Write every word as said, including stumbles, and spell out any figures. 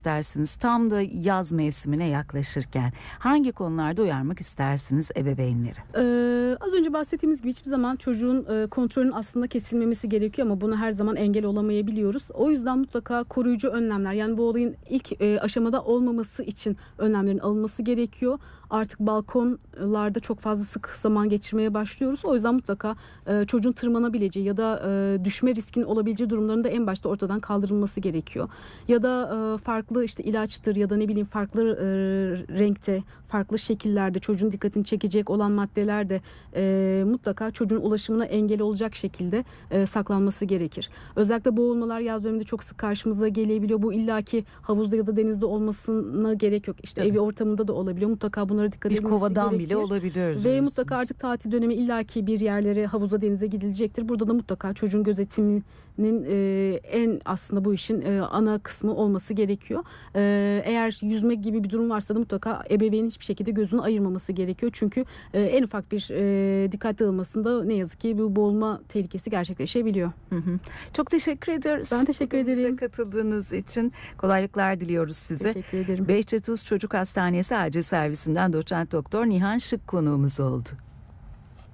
istersiniz? Tam da yaz mevsimine yaklaşırken hangi konularda uyarmak istersiniz ebeveynleri? Ee, az önce bahsettiğimiz gibi hiçbir zaman çocuğun e, kontrolün aslında kesilmemesi gerekiyor ama buna her zaman engel olamayabiliyoruz. O yüzden mutlaka koruyucu önlemler, yani bu olayın ilk e, aşamada olmaması için önlemlerin alınması gerekiyor. Artık balkonlarda çok fazla sık zaman geçirmeye başlıyoruz. O yüzden mutlaka e, çocuğun tırmanabileceği ya da e, düşme riskinin olabileceği durumların da en başta ortadan kaldırılması gerekiyor. Ya da e, farklı işte ilaçtır ya da ne bileyim farklı e, renkte, farklı şekillerde çocuğun dikkatini çekecek olan maddeler de e, mutlaka çocuğun ulaşımına engel olacak şekilde e, saklanması gerekir. Özellikle boğulmalar yaz döneminde çok sık karşımıza gelebiliyor. Bu illaki havuzda ya da denizde olmasına gerek yok. İşte Tabii. evi ortamında da olabiliyor. Mutlaka bunlara dikkat Bir edilmesi kovadan gerekir. bile olabiliyor. Ve diyorsunuz. mutlaka artık tatil dönemi illaki bir yerlere, havuza, denize gidilecektir. Burada da mutlaka çocuğun gözetiminin e, en aslında bu işin e, ana kısmı olması gerekiyor. E, eğer yüzmek gibi bir durum varsa da mutlaka ebeveynin hiçbir şekilde gözünü ayırmaması gerekiyor. Çünkü e, en ufak bir e, dikkat dağılmasında ne yazık ki bu boğulma tehlikesi gerçekleşebiliyor. Hı hı. Çok teşekkür ediyoruz. Ben teşekkür Bugün bize ederim. katıldığınız için kolaylıklar diliyoruz size. Teşekkür ederim. Behçet Uz Çocuk Hastanesi Acil Servisinden Doçent Doktor Nihan Şık konuğumuz oldu.